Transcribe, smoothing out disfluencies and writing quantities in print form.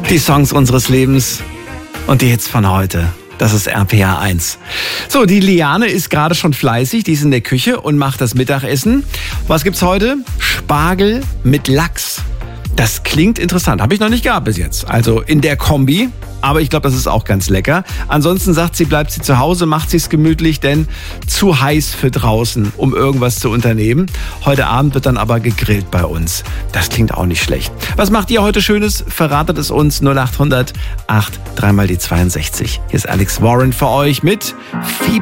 Die Songs unseres Lebens und die Hits von heute. Das ist RPR 1. So, die Liane ist gerade schon fleißig. Die ist in der Küche und macht das Mittagessen. Was gibt's heute? Spargel mit Lachs. Das klingt interessant. Habe ich noch nicht gehabt bis jetzt. Also in der Kombi. Aber ich glaube, das ist auch ganz lecker. Ansonsten sagt sie, bleibt sie zu Hause, macht sich's gemütlich, denn zu heiß für draußen, um irgendwas zu unternehmen. Heute Abend wird dann aber gegrillt bei uns. Das klingt auch nicht schlecht. Was macht ihr heute Schönes? Verratet es uns 0800 8 3 mal die 62. Hier ist Alex Warren für euch mit Phoebe.